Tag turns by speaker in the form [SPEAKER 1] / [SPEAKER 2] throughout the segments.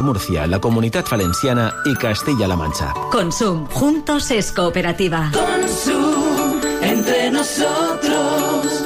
[SPEAKER 1] Murcia, la Comunidad Valenciana y Castilla-La Mancha.
[SPEAKER 2] Consum, juntos es cooperativa.
[SPEAKER 3] Consum, entre nosotros.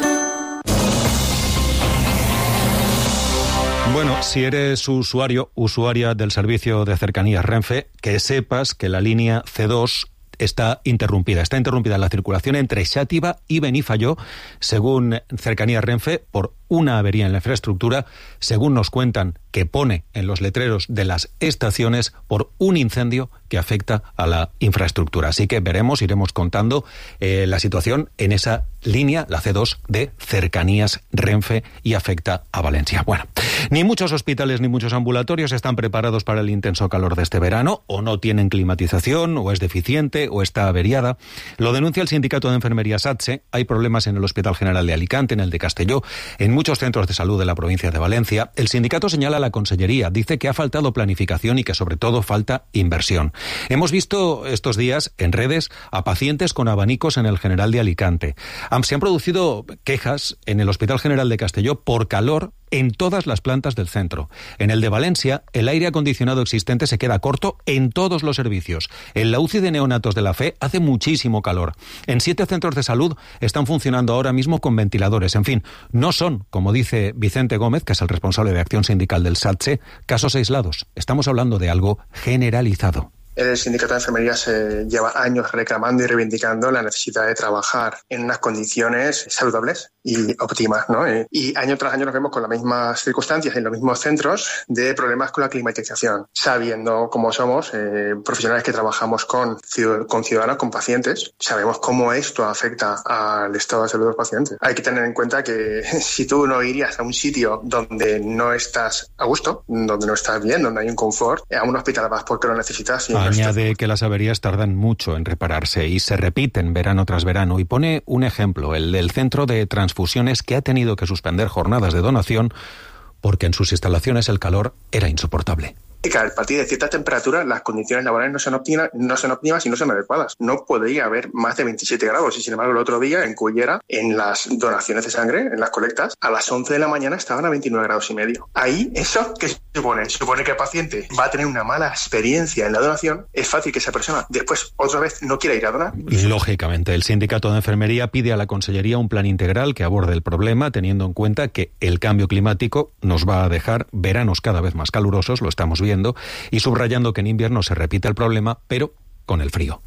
[SPEAKER 4] Bueno, si eres usuaria del servicio de cercanías Renfe, que sepas que la línea C2 está interrumpida. Está interrumpida la circulación entre Xàtiva y Benifayó, según Cercanías Renfe, por una avería en la infraestructura, según nos cuentan que pone en los letreros de las estaciones, por un incendio que afecta a la infraestructura. Así que iremos contando la situación en esa línea, la C2 de Cercanías Renfe, y afecta a Valencia. Bueno, ni muchos hospitales ni muchos ambulatorios están preparados para el intenso calor de este verano, o no tienen climatización, o es deficiente, o está averiada. Lo denuncia el sindicato de enfermería SATSE. Hay problemas en el Hospital General de Alicante, en el de Castelló, en muchos centros de salud de la provincia de Valencia. El sindicato señala a la Consellería, dice que ha faltado planificación y que sobre todo falta inversión. Hemos visto estos días en redes a pacientes con abanicos en el General de Alicante. Se han producido quejas en el Hospital General de Castelló por calor en todas las plantas del centro. En el de Valencia, el aire acondicionado existente se queda corto en todos los servicios. En la UCI de neonatos de la FE hace muchísimo calor. En 7 centros de salud están funcionando ahora mismo con ventiladores. En fin, no son, como dice Vicente Gómez, que es el responsable de acción sindical del SATSE, casos aislados. Estamos hablando de algo generalizado.
[SPEAKER 5] El sindicato de enfermería se lleva años reclamando y reivindicando la necesidad de trabajar en unas condiciones saludables y óptimas, ¿no? Y año tras año nos vemos con las mismas circunstancias en los mismos centros de problemas con la climatización, sabiendo cómo somos profesionales que trabajamos con ciudadanos, con pacientes, sabemos cómo esto afecta al estado de salud de los pacientes. Hay que tener en cuenta que si tú no irías a un sitio donde no estás a gusto, donde no estás bien, donde hay un confort, a un hospital vas porque lo necesitas.
[SPEAKER 4] Añade que las averías tardan mucho en repararse y se repiten verano tras verano, y pone un ejemplo, el del centro de transfusiones, que ha tenido que suspender jornadas de donación porque en sus instalaciones el calor era insoportable.
[SPEAKER 5] A partir de cierta temperatura las condiciones laborales no son óptimas y no son adecuadas. No podría haber más de 27 grados y sin embargo el otro día en Cullera, en las donaciones de sangre, en las colectas, a las 11 de la mañana estaban a 29 grados y medio. Ahí, ¿eso qué supone? Supone que el paciente va a tener una mala experiencia en la donación. Es fácil que esa persona después otra vez no quiera ir a donar.
[SPEAKER 4] Lógicamente, el sindicato de enfermería pide a la Consellería un plan integral que aborde el problema, teniendo en cuenta que el cambio climático nos va a dejar veranos cada vez más calurosos, lo estamos viendo, y subrayando que en invierno se repite el problema, pero con el frío.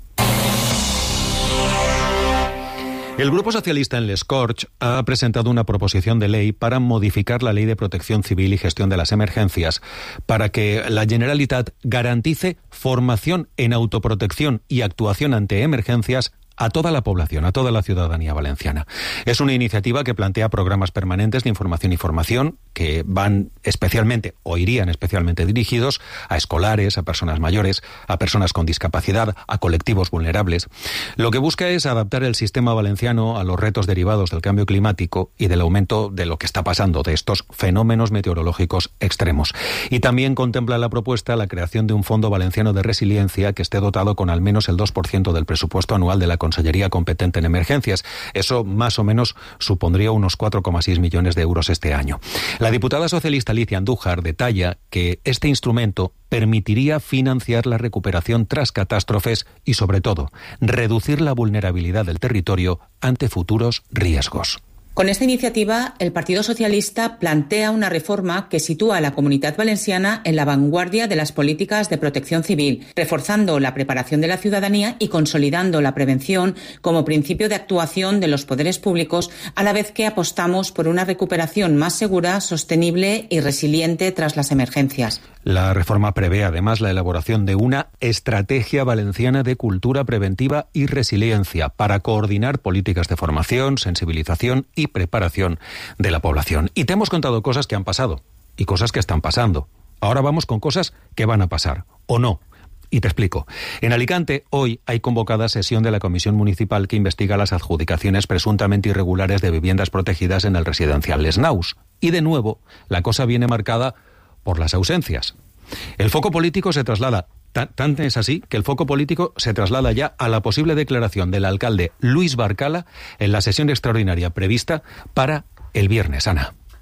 [SPEAKER 4] El Grupo Socialista en Les Corts ha presentado una proposición de ley para modificar la Ley de Protección Civil y Gestión de las Emergencias, para que la Generalitat garantice formación en autoprotección y actuación ante emergencias a toda la población, a toda la ciudadanía valenciana. Es una iniciativa que plantea programas permanentes de información y formación que van especialmente, o irían especialmente dirigidos a escolares, a personas mayores, a personas con discapacidad, a colectivos vulnerables. Lo que busca es adaptar el sistema valenciano a los retos derivados del cambio climático y del aumento de lo que está pasando, de estos fenómenos meteorológicos extremos. Y también contempla la propuesta la creación de un Fondo Valenciano de Resiliencia que esté dotado con al menos el 2% del presupuesto anual de la Consellería competente en emergencias. Eso más o menos supondría unos 4,6 millones de euros este año. La diputada socialista Alicia Andújar detalla que este instrumento permitiría financiar la recuperación tras catástrofes y, sobre todo, reducir la vulnerabilidad del territorio ante futuros riesgos.
[SPEAKER 6] Con esta iniciativa, el Partido Socialista plantea una reforma que sitúa a la Comunitat Valenciana en la vanguardia de las políticas de protección civil, reforzando la preparación de la ciudadanía y consolidando la prevención como principio de actuación de los poderes públicos, a la vez que apostamos por una recuperación más segura, sostenible y resiliente tras las emergencias.
[SPEAKER 4] La reforma prevé además la elaboración de una estrategia valenciana de cultura preventiva y resiliencia para coordinar políticas de formación, sensibilización y preparación de la población. Y te hemos contado cosas que han pasado y cosas que están pasando. Ahora vamos con cosas que van a pasar, o no. Y te explico. En Alicante, hoy hay convocada sesión de la Comisión Municipal que investiga las adjudicaciones presuntamente irregulares de viviendas protegidas en el residencial Les Naus. Y de nuevo, la cosa viene marcada por las ausencias. El foco político se traslada, tan es así que el foco político se traslada ya a la posible declaración del alcalde Luis Barcala en la sesión extraordinaria prevista para el viernes, Ana.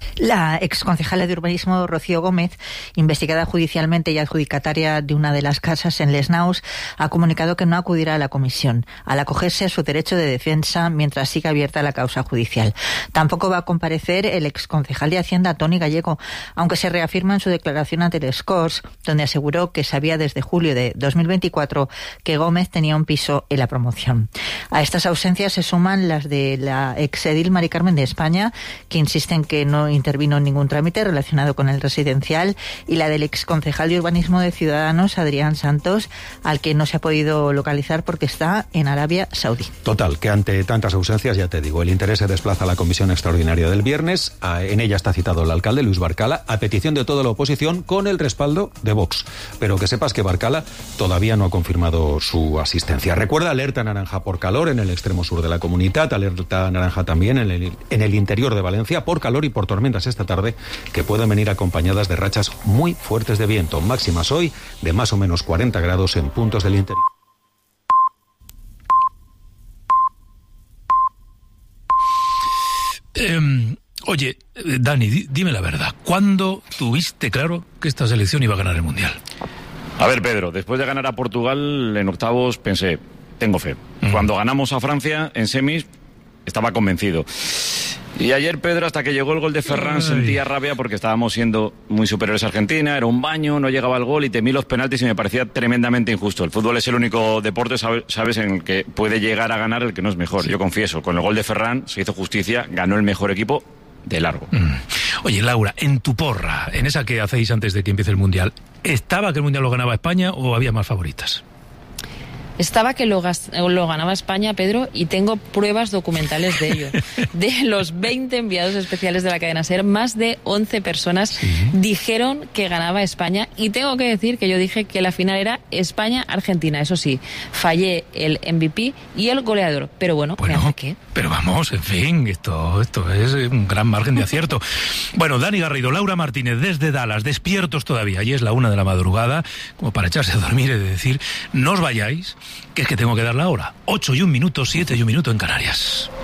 [SPEAKER 7] La exconcejala de urbanismo Rocío Gómez, investigada judicialmente y adjudicataria de una de las casas en Les Naus, ha comunicado que no acudirá a la comisión, al acogerse a su derecho de defensa mientras siga abierta la causa judicial. Tampoco va a comparecer el exconcejal de Hacienda, Toni Gallego, aunque se reafirma en su declaración ante el Scores, donde aseguró que sabía desde julio de 2024 que Gómez tenía un piso en la promoción. A estas ausencias se suman las de la exedil Mari Carmen de España, que insiste en que no intervino en ningún trámite relacionado con el residencial, y la del exconcejal de urbanismo de Ciudadanos, Adrián Santos, al que no se ha podido localizar porque está en Arabia Saudí.
[SPEAKER 4] Total, que ante tantas ausencias, ya te digo, el interés se desplaza a la comisión extraordinaria del viernes. En ella está citado el alcalde Luis Barcala, a petición de toda la oposición, con el respaldo de Vox. Pero que sepas que Barcala todavía no ha confirmado su asistencia. Recuerda, alerta naranja por calor en el extremo sur de la comunidad, alerta naranja también en el interior de Valencia por calor y por tormentas esta tarde, que pueden venir acompañadas de rachas muy fuertes de viento. Máximas hoy de más o menos 40 grados en puntos del interior.
[SPEAKER 8] Oye, Dani, dime la verdad. ¿Cuándo tuviste claro que esta selección iba a ganar el Mundial?
[SPEAKER 9] A ver, Pedro, después de ganar a Portugal en octavos pensé, tengo fe. Cuando ganamos a Francia en semis, estaba convencido. Y ayer, Pedro, hasta que llegó el gol de Ferran, sentía rabia porque estábamos siendo muy superiores a Argentina, era un baño, no llegaba el gol y temí los penaltis y me parecía tremendamente injusto. El fútbol es el único deporte, sabes, en el que puede llegar a ganar el que no es mejor. Sí. Yo confieso, con el gol de Ferran se hizo justicia, ganó el mejor equipo de largo.
[SPEAKER 8] Oye, Laura, en tu porra, en esa que hacéis antes de que empiece el Mundial, ¿estaba que el Mundial lo ganaba España o había más favoritas?
[SPEAKER 10] Estaba que lo ganaba España, Pedro, y tengo pruebas documentales de ello. De los 20 enviados especiales de la cadena SER, más de 11 personas dijeron que ganaba España, y tengo que decir que yo dije que la final era España-Argentina. Eso sí, fallé el MVP y el goleador, pero bueno, ¿me hace qué?
[SPEAKER 8] Pero vamos, en fin, esto es un gran margen de acierto. Bueno, Dani Garrido, Laura Martínez, desde Dallas, despiertos todavía, y es la 1 de la madrugada, como para echarse a dormir y decir, no os vayáis, que es que tengo que dar la hora. 8 y 1 minuto, 7 y 1 minuto en Canarias.